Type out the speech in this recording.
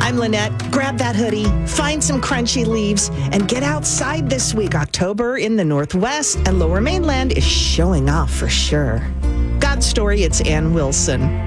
I'm Lynette. Grab that hoodie, find some crunchy leaves, and get outside this week. October in the Northwest and Lower Mainland is showing off for sure. God's Story, it's Ann Wilson.